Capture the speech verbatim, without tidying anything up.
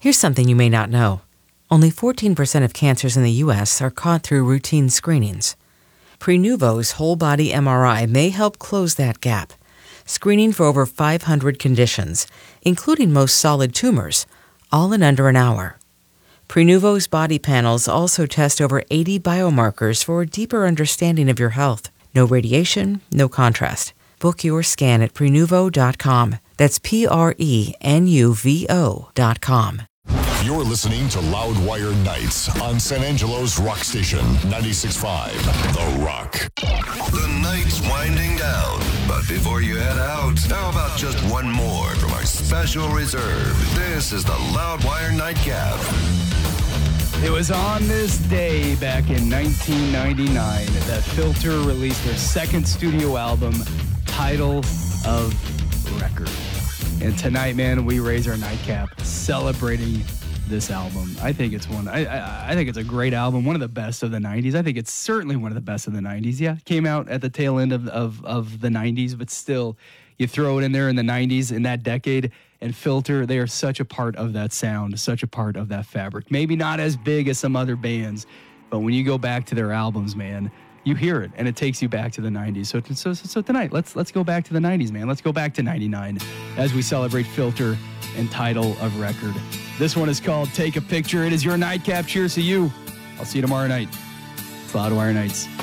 Here's something you may not know. Only fourteen percent of cancers in the U S are caught through routine screenings. Prenuvo's whole-body M R I may help close that gap, screening for over five hundred conditions, including most solid tumors, all in under an hour. Prenuvo's body panels also test over eighty biomarkers for a deeper understanding of your health. No radiation, no contrast. Book your scan at Prenuvo dot com. That's P R E N U V O dot com. You're listening to Loudwire Nights on San Angelo's rock station, ninety-six point five, The Rock. The night's winding down, but before you head out, how about just one more from our special reserve? This is the Loudwire Nightcap. It was on this day back in nineteen ninety-nine that Filter released their second studio album, Title of Record. And tonight, man, we raise our nightcap celebrating this album. I think it's one. I, I I think it's a great album, one of the best of the nineties. I think it's certainly one of the best of the nineties. Yeah, came out at the tail end of of, of the nineties, but still, you throw it in there in the nineties, in that decade, and Filter, they are such a part of that sound, such a part of that fabric. Maybe not as big as some other bands, but when you go back to their albums, man, you hear it, and it takes you back to the nineties. So, so, so tonight, let's let's go back to the nineties, man. Let's go back to ninety-nine as we celebrate Filter and Title of Record. This one is called Take a Picture. It is your nightcap. Cheers to you. I'll see you tomorrow night. It's Loudwire Nights.